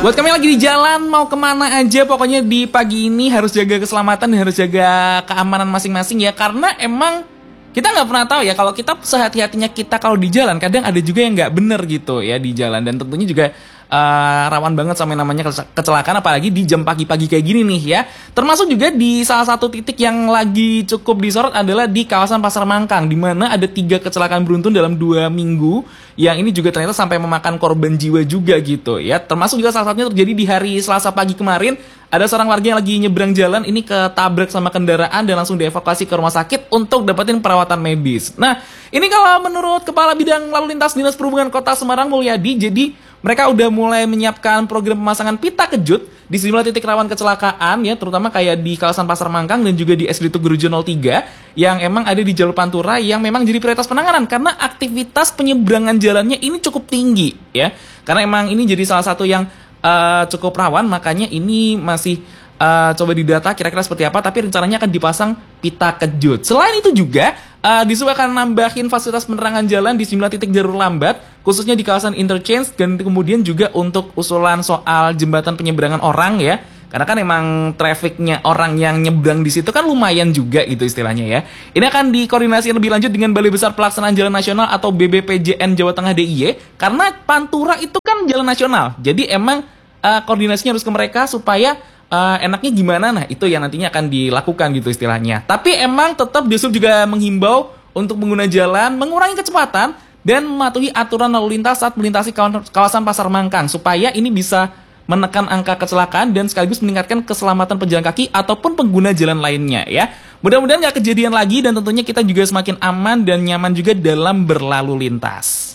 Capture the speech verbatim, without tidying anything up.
Buat kami lagi di jalan, mau kemana aja, pokoknya di pagi ini harus jaga keselamatan dan harus jaga keamanan masing-masing ya. Karena emang kita nggak pernah tahu ya, kalau kita sehati-hatinya kita kalau di jalan, kadang ada juga yang nggak bener gitu ya di jalan. Dan tentunya juga uh, rawan banget sama yang namanya kecelakaan, apalagi di jam pagi-pagi kayak gini nih ya. Termasuk juga di salah satu titik yang lagi cukup disorot adalah di kawasan Pasar Mangkang, di mana ada tiga kecelakaan beruntun dalam dua minggu, yang ini juga ternyata sampai memakan korban jiwa juga gitu ya. Termasuk juga salah satunya terjadi di hari Selasa pagi kemarin. Ada seorang warga yang lagi nyebrang jalan, ini ketabrak sama kendaraan dan langsung dievakuasi ke rumah sakit untuk dapetin perawatan medis. Nah, ini kalau menurut Kepala Bidang Lalu Lintas Dinas Perhubungan Kota Semarang, Mulyadi, jadi mereka udah mulai menyiapkan program pemasangan pita kejut di sejumlah titik rawan kecelakaan ya, terutama kayak di kawasan Pasar Mangkang dan juga di S D Tugurejo nol tiga yang emang ada di jalur Pantura yang memang jadi prioritas penanganan karena aktivitas penyeberangan jalannya ini cukup tinggi ya. Karena emang ini jadi salah satu yang uh, cukup rawan, makanya ini masih uh, coba didata kira-kira seperti apa, tapi rencananya akan dipasang pita kejut. Selain itu juga uh, disuruh akan nambahin fasilitas penerangan jalan di sejumlah titik jalur lambat, khususnya di kawasan interchange, dan kemudian juga untuk usulan soal jembatan penyeberangan orang ya. Karena kan emang trafficnya orang yang nyebrang di situ kan lumayan juga gitu istilahnya ya. Ini akan dikoordinasi lebih lanjut dengan Balai Besar Pelaksanaan Jalan Nasional atau B B P J N Jawa Tengah D I Y, karena Pantura itu kan jalan nasional. Jadi emang uh, koordinasinya harus ke mereka supaya uh, enaknya gimana, nah itu yang nantinya akan dilakukan gitu istilahnya. Tapi emang tetap Disub juga menghimbau untuk pengguna jalan mengurangi kecepatan dan mematuhi aturan lalu lintas saat melintasi kawasan Pasar Mangkang supaya ini bisa menekan angka kecelakaan dan sekaligus meningkatkan keselamatan pejalan kaki ataupun pengguna jalan lainnya ya. Mudah-mudahan nggak kejadian lagi dan tentunya kita juga semakin aman dan nyaman juga dalam berlalu lintas.